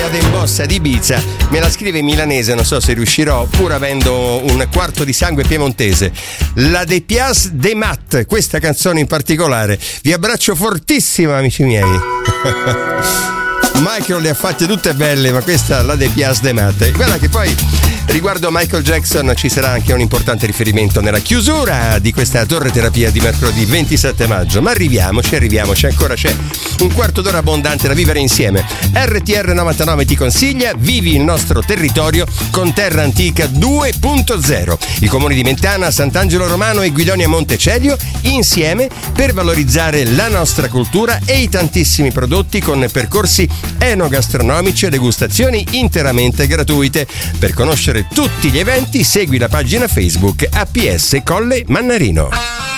moda in bossa di Ibiza me la scrive in milanese, non so se riuscirò, pur avendo un quarto di sangue piemontese. La De Piaz de Mat, questa canzone in particolare. Vi abbraccio fortissimo, amici miei. Michael le ha fatte tutte belle, ma questa la De Piaz de Mat. Guarda che poi riguardo Michael Jackson ci sarà anche un importante riferimento nella chiusura di questa torre terapia di mercoledì 27 maggio. Ma arriviamoci, ancora c'è un quarto d'ora abbondante da vivere insieme. RTR 99 ti consiglia: vivi il nostro territorio con Terra Antica 2.0. I comuni di Mentana, Sant'Angelo Romano e Guidonia Montecelio insieme per valorizzare la nostra cultura e i tantissimi prodotti con percorsi enogastronomici e degustazioni interamente gratuite. Per conoscere tutti gli eventi segui la pagina Facebook APS Colle Mannarino.